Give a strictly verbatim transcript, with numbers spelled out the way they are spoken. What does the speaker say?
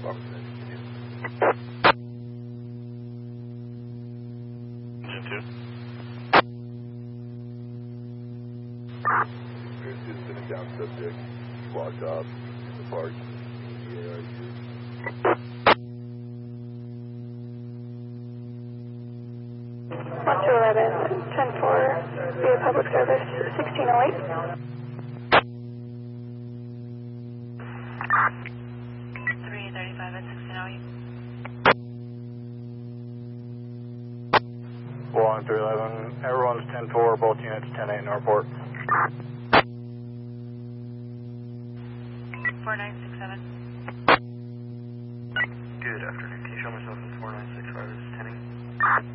Engine two. Here's sitting down subject, squad job, in the park, E A I U. one two eleven, ten four, via public service, sixteen oh eight. three thirty-five at sixteen oh eight. one three eleven, everyone's ten four, both units ten eight in Northport. four nine six seven. Good afternoon. Can you show myself in four nine six five is ten eight?